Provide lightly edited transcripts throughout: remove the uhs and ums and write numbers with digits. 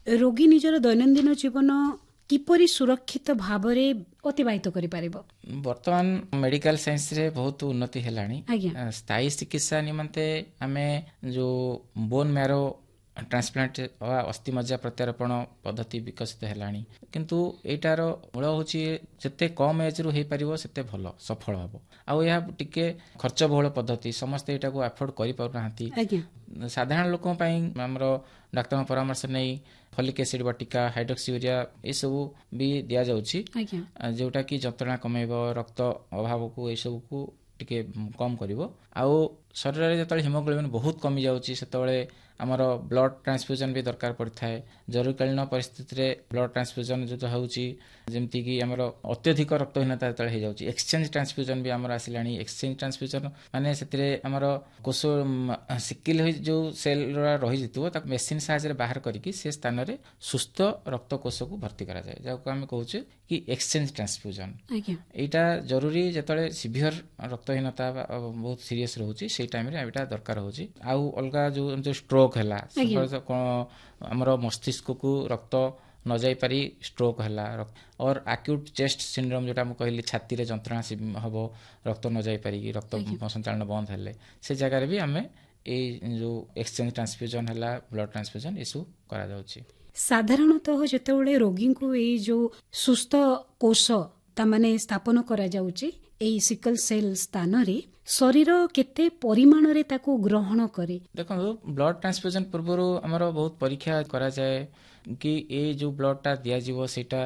ରୋଗୀ ନିଜର ଦୈନନ୍ଦିନ ଜୀବନ କିପରି ସୁରକ୍ଷିତ ଭାବରେ ଅତିବାହିତ କରିପାରିବ? ବର୍ତ୍ତମାନ ମେଡିକାଲ ସାଇନ୍ସରେ ବହୁତ ଉନ୍ନତି ହେଲାଣି। ଆଜ୍ଞା। ସ୍ଥାୟୀ ଚିକିତ୍ସା ନିମନ୍ତେ ଆମେ ଯେଉଁ ବୋନ୍ ମ୍ୟାରୋ ଟ୍ରାନ୍ସପ୍ଲାଣ୍ଟ ବା ଅସ୍ଥିମଜ୍ଜା ପ୍ରତ୍ୟାରୋପଣ ପଦ୍ଧତି ବିକଶିତ ହେଲାଣି, କିନ୍ତୁ ଏଇଟାର ମୂଳ ହେଉଛି ଯେତେ କମ୍ ଏଜ୍ରୁ ହେଇପାରିବ ସେତେ ଭଲ, ସଫଳ ହେବ। ଆଉ ଏହା ଟିକେ ଖର୍ଚ୍ଚବହୁଳ ପଦ୍ଧତି, ସମସ୍ତେ ଏଇଟାକୁ ଆଫୋର୍ଡ କରିପାରୁନାହାନ୍ତି। ଆଜ୍ଞା। ସାଧାରଣ ଲୋକଙ୍କ ପାଇଁ ଆମର ଡାକ୍ତରଙ୍କ ପରାମର୍ଶ ନେଇ ଫଲିକ୍ ଏସିଡ୍ ବଟିକା, ହାଇଡ୍ରୋକ୍ସିୟୁରିଆ ଏସବୁ ବି ଦିଆଯାଉଛି, ଆଜ୍ଞା। ଯେଉଁଟା କି ଯନ୍ତ୍ରଣା କମେଇବ, ରକ୍ତ ଅଭାବକୁ ଏସବୁକୁ ଟିକେ କମ୍ କରିବ। ଆଉ ଶରୀରରେ ଯେତେବେଳେ ହିମୋଗ୍ଲୋବିନ୍ ବହୁତ କମି ଯାଉଛି ସେତେବେଳେ ଆମର ବ୍ଲଡ୍ ଟ୍ରାନ୍ସଫ୍ୟୁଜନ୍ ବି ଦରକାର ପଡ଼ିଥାଏ। ଜରୁରୀକାଳୀନ ପରିସ୍ଥିତିରେ ବ୍ଲଡ୍ ଟ୍ରାନ୍ସଫ୍ୟୁଜନ୍ ଯେଉଁ ହେଉଛି, ଯେମିତିକି ଆମର ଅତ୍ୟଧିକ ରକ୍ତହୀନତା ଯେତେବେଳେ ହେଇଯାଉଛି, ଏକ୍ସଚେଞ୍ଜ ଟ୍ରାନ୍ସଫ୍ୟୁଜନ୍ ବି ଆମର ଆସିଲାଣି। ଏକ୍ସଚେଞ୍ଜ ଟ୍ରାନ୍ସଫ୍ୟୁଜନ୍ ମାନେ ସେଥିରେ ଆମର କୋଷ ସିକିଲ୍ ହୋଇ ଯେଉଁ ସେଲ୍ ରହିଯାଇଥିବ ତାକୁ ମେସିନ୍ ସାହାଯ୍ୟରେ ବାହାର କରିକି ସେ ସ୍ଥାନରେ ସୁସ୍ଥ ରକ୍ତକୋଷକୁ ଭର୍ତ୍ତି କରାଯାଏ, ଯାହାକୁ ଆମେ କହୁଛେ କି ଏକ୍ସଚେଞ୍ଜ ଟ୍ରାନ୍ସଫ୍ୟୁଜନ୍। ଆଜ୍ଞା। ଏଇଟା ଜରୁରୀ ଯେତେବେଳେ ସିଭିୟର ରକ୍ତହୀନତା ବହୁତ ସିରିୟସ୍ ରହୁଛି, ସେଇ ଟାଇମ୍ରେ ଏଇଟା ଦରକାର ହେଉଛି। ଆଉ ଅଲଗା ଯେଉଁ ଷ୍ଟ୍ରୋକ୍ ହେଲା, ଆମର ମସ୍ତିଷ୍କକୁ ରକ୍ତ ନ ଯାଇପାରି ଷ୍ଟ୍ରୋକ୍ ହେଲା, ଅର୍ ଆକ୍ୟୁଟ୍ ଚେଷ୍ଟ ସିଣ୍ଡ୍ରୋମ୍ ଯେଉଁଟା ମୁଁ କହିଲି, ଛାତିରେ ଯନ୍ତ୍ରଣା ହେବ ରକ୍ତ ନ ଯାଇପାରିକି, ରକ୍ତ ସଞ୍ଚାଳନ ବନ୍ଦ ହେଲେ, ସେ ଜାଗାରେ ବି ଆମେ ଏଇ ଯେଉଁ ଏକ୍ସଚେଞ୍ଜ ଟ୍ରାନ୍ସଫ୍ୟୁଜନ୍ ହେଲା, ବ୍ଲଡ୍ ଟ୍ରାନ୍ସଫ୍ୟୁଜନ୍ ଏସବୁ କରାଯାଉଛି। ସାଧାରଣତଃ ଯେତେବେଳେ ରୋଗୀଙ୍କୁ ଏଇ ଯେଉଁ ସୁସ୍ଥ କୋଷ ତାମାନେ ସ୍ଥାପନ କରାଯାଉଛି ଏଇ ସିକଲ ସେଲ୍ ସ୍ଥାନରେ, ଶରୀର କେତେ ପରିମାଣରେ ତାକୁ ଗ୍ରହଣ କରେ? ଦେଖନ୍ତୁ, ବ୍ଲଡ୍ ଟ୍ରାନ୍ସଫ୍ୟୁଜନ୍ ପୂର୍ବରୁ ଆମର ବହୁତ ପରୀକ୍ଷା କରାଯାଏ କି ଏଇ ଯେଉଁ ବ୍ଲଡ୍ଟା ଦିଆଯିବ ସେଇଟା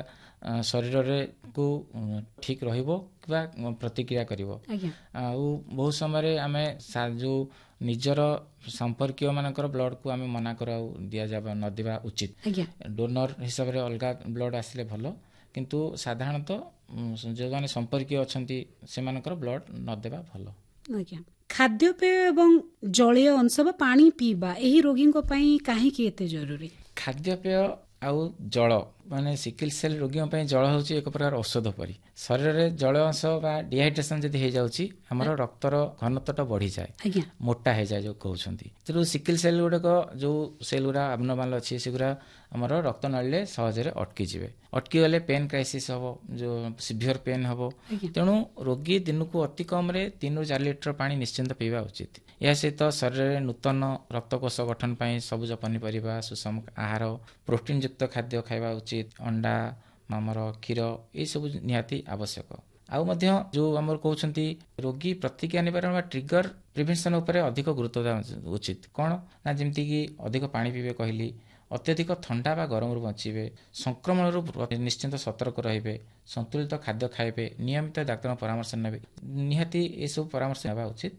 ଶରୀରରେ କୁ ଠିକ୍ ରହିବ କିମ୍ବା ପ୍ରତିକ୍ରିୟା କରିବ। ଆଉ ବହୁତ ସମୟରେ ଆମେ ଯେଉଁ ନିଜର ସମ୍ପର୍କୀୟ ମାନଙ୍କର ବ୍ଲଡ୍କୁ ଆମେ ମନା କରାଉ, ନ ଦେବା ଉଚିତ। ଡୋନର ହିସାବରେ ଅଲଗା ବ୍ଲଡ୍ ଆସିଲେ ଭଲ, କିନ୍ତୁ ସାଧାରଣତଃ ଯେଉଁମାନେ ସମ୍ପର୍କୀୟ ଅଛନ୍ତି ସେମାନଙ୍କର ବ୍ଲଡ୍ ନ ଦେବା ଭଲ। ଆଜ୍ଞା। ଖାଦ୍ୟପେୟ ଏବଂ ଜଳୀୟ ଅଂଶ ବା ପାଣି ପିଇବା ଏହି ରୋଗୀଙ୍କ ପାଇଁ କାହିଁକି ଏତେ ଜରୁରୀ? ଖାଦ୍ୟପେୟ ଆଉ ଜଳ, ମାନେ ସିକିଲ୍ ସେଲ୍ ରୋଗୀଙ୍କ ପାଇଁ ଜଳ ହେଉଛି ଏକ ପ୍ରକାର ଔଷଧ ପରି। ଶରୀରରେ ଜଳ ଅଂଶ ବା ଡିହାଇଡ୍ରେସନ୍ ଯଦି ହେଇଯାଉଛି, ଆମର ରକ୍ତର ଘନତ୍ୱଟା ବଢ଼ିଯାଏ, ମୋଟା ହେଇଯାଏ ଯେଉଁ କହୁଛନ୍ତି। ତେଣୁ ସିକିଲ୍ ସେଲ୍ ଗୁଡ଼ାକ ଯେଉଁ ସେଲ୍ ଗୁଡ଼ା ଆବନର୍ମାଲ୍ ଅଛି, ସେଗୁଡ଼ା ଆମର ରକ୍ତ ନଳୀରେ ସହଜରେ ଅଟକିଯିବେ। ଅଟକିଗଲେ ପେନ୍ କ୍ରାଇସିସ୍ ହେବ, ଯେଉଁ ସିଭିୟର ପେନ୍ ହେବ। ତେଣୁ ରୋଗୀ ଦିନକୁ ଅତି କମ୍ରେ 3ରୁ 4 ଲିଟର ପାଣି ନିଶ୍ଚିନ୍ତ ପିଇବା ଉଚିତ। ଏହା ସହିତ ଶରୀରରେ ନୂତନ ରକ୍ତକୋଷ ଗଠନ ପାଇଁ ସବୁଜ ପନିପରିବା, ସୁଷମ ଆହାର, ପ୍ରୋଟିନ୍ ଯୁକ୍ତ ଖାଦ୍ୟ ଖାଇବା ଉଚିତ। ଅଣ୍ଡା, ଆମର କ୍ଷୀର ଏସବୁ ନିହାତି ଆବଶ୍ୟକ। ଆଉ ମଧ୍ୟ ଯେଉଁ ଆମର କହୁଛନ୍ତି ରୋଗୀ ପ୍ରତିକ୍ରିୟା ନିବାରଣ ବା ଟ୍ରିଗର ପ୍ରିଭେନ୍ସନ୍ ଉପରେ ଅଧିକ ଗୁରୁତ୍ୱ ଦେବା ଉଚିତ। କ'ଣ ନା, ଯେମିତିକି ଅଧିକ ପାଣି ପିଇବେ କହିଲି, ଅତ୍ୟଧିକ ଥଣ୍ଡା ବା ଗରମରୁ ବଞ୍ଚିବେ, ସଂକ୍ରମଣରୁ ନିଶ୍ଚିନ୍ତ ସତର୍କ ରହିବେ, ସନ୍ତୁଳିତ ଖାଦ୍ୟ ଖାଇବେ, ନିୟମିତ ଡାକ୍ତରଙ୍କ ପରାମର୍ଶ ନେବେ, ନିହାତି ଏସବୁ ପରାମର୍ଶ ନେବା ଉଚିତ।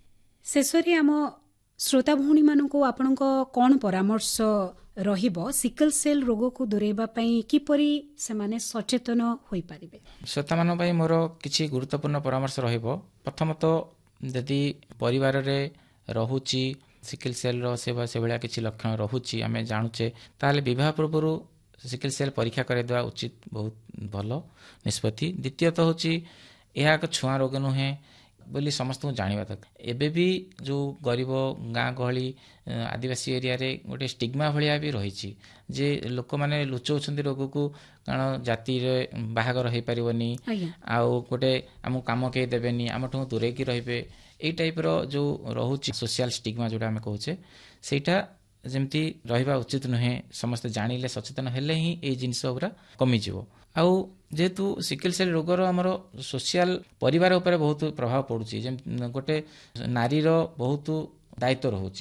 ଶେଷରେ ଆମ ଶ୍ରୋତା ଭଉଣୀମାନଙ୍କୁ ଆପଣଙ୍କ କ'ଣ ପରାମର୍ଶ ରହିବ ସିକଲ ସେଲ୍ ରୋଗକୁ ଦୂରେଇବା ପାଇଁ, କିପରି ସେମାନେ ସଚେତନ ହୋଇପାରିବେ? ଶ୍ରୋତାମାନଙ୍କ ପାଇଁ ମୋର କିଛି ଗୁରୁତ୍ୱପୂର୍ଣ୍ଣ ପରାମର୍ଶ ରହିବ। ପ୍ରଥମତଃ, ଯଦି ପରିବାରରେ ରହୁଛି ସିକିଲ୍ ସେଲ୍ର ସେଭଳିଆ କିଛି ଲକ୍ଷଣ ରହୁଛି, ଆମେ ଜାଣୁଛେ, ତାହେଲେ ବିବାହ ପୂର୍ବରୁ ସିକିଲ୍ ସେଲ୍ ପରୀକ୍ଷା କରାଇଦେବା ଉଚିତ, ବହୁତ ଭଲ ନିଷ୍ପତ୍ତି। ଦ୍ୱିତୀୟତଃ ହେଉଛି, ଏହା ଏକ ଛୁଆଁ ରୋଗ ନୁହେଁ ବୋଲି ସମସ୍ତଙ୍କୁ ଜାଣିବା ଦରକାର। ଏବେ ବି ଯେଉଁ ଗରିବ ଗାଁ ଗହଳି ଆଦିବାସୀ ଏରିଆରେ ଗୋଟେ ଷ୍ଟିଗ୍ମା ଭଳିଆ ବି ରହିଛି, ଯେ ଲୋକମାନେ ଲୁଚଉଛନ୍ତି ରୋଗକୁ, କାରଣ ଜାତିରେ ବାହାଘର ହେଇପାରିବନି, ଆଉ ଗୋଟେ ଆମକୁ କାମ କେହି ଦେବେନି, ଆମଠୁ ଦୂରେଇକି ରହିବେ, ଏଇ ଟାଇପ୍ର ଯେଉଁ ରହୁଛି ସୋସିଆଲ ଷ୍ଟିଗ୍ମା ଯେଉଁଟା ଆମେ କହୁଛେ, ସେଇଟା ଯେମିତି ରହିବା ଉଚିତ ନୁହେଁ। ସମସ୍ତେ ଜାଣିଲେ, ସଚେତନ ହେଲେ ହିଁ ଏଇ ଜିନିଷ ଗୁଡ଼ା କମିଯିବ। ଆଉ ଯେହେତୁ ସିକିଲ୍ ସେଲ୍ ରୋଗର ଆମର ସୋସିଆଲ ପରିବାର ଉପରେ ବହୁତ ପ୍ରଭାବ ପଡ଼ୁଛି, ଯେମିତି ଗୋଟେ ନାରୀର ବହୁତ ଦାୟିତ୍ୱ ରହୁଛି।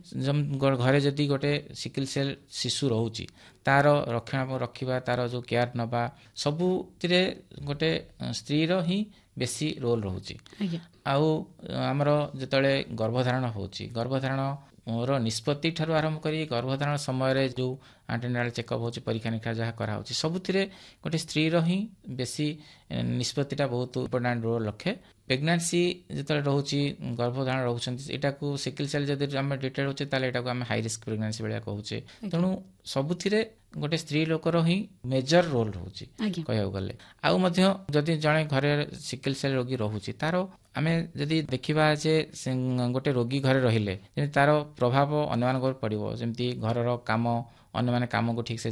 ଘରେ ଯଦି ଗୋଟେ ସିକିଲ୍ ସେଲ୍ ଶିଶୁ ରହୁଛି, ତାର ରକ୍ଷଣାବେକ୍ଷଣ ରଖିବା, ତାର ଯେଉଁ କେୟାର ନେବା, ସବୁଥିରେ ଗୋଟେ ସ୍ତ୍ରୀର ହିଁ ବେଶୀ ରୋଲ୍ ରହୁଛି। ଆଉ ଆମର ଯେତେବେଳେ ଗର୍ଭଧାରଣ ହେଉଛି, ଗର୍ଭଧାରଣର ନିଷ୍ପତ୍ତି ଠାରୁ ଆରମ୍ଭ କରି ଗର୍ଭଧାରଣ ସମୟରେ ଯେଉଁ ଆଣ୍ଟିନାଟାଲ ଚେକଅପ୍ ହେଉଛି, ପରୀକ୍ଷା ନିରୀକ୍ଷା ଯାହା କରାହେଉଛି, ସବୁଥିରେ ଗୋଟେ ସ୍ତ୍ରୀର ହିଁ ବେଶୀ ନିଷ୍ପତ୍ତିଟା ବହୁତ ଇମ୍ପୋର୍ଟାଣ୍ଟ ରୋଲ୍ ରଖେ। ପ୍ରେଗନାନ୍ସି ଯେତେବେଳେ ରହୁଛି, ଗର୍ଭଧାରଣ ରହୁଛନ୍ତି, ଏଇଟାକୁ ସିକିଲ୍ ସେଲ୍ ଯଦି ଆମେ ଡିଟେକ୍ଟ ହେଉଛି, ତାହେଲେ ଏଇଟାକୁ ଆମେ ହାଇ ରିସ୍କ ପ୍ରେଗନାନ୍ସି ଭଳିଆ କହୁଛେ। ତେଣୁ ସବୁଥିରେ ଗୋଟେ ସ୍ତ୍ରୀ ଲୋକର ହିଁ ମେଜର ରୋଲ୍ ରହୁଛି କହିବାକୁ ଗଲେ। ଆଉ ମଧ୍ୟ ଯଦି ଜଣେ ଘରେ ସିକିଲ୍ ସେଲ୍ ରୋଗୀ ରହୁଛି, ତାର ଆମେ ଯଦି ଦେଖିବା ଯେ ଗୋଟେ ରୋଗୀ ଘରେ ରହିଲେ ଯେମିତି ତାର ପ୍ରଭାବ ଅନ୍ୟମାନଙ୍କ ଉପରେ ପଡ଼ିବ, ଯେମିତି ଘରର କାମ, ଅନ୍ୟମାନେ କାମକୁ ଠିକ୍ ସେ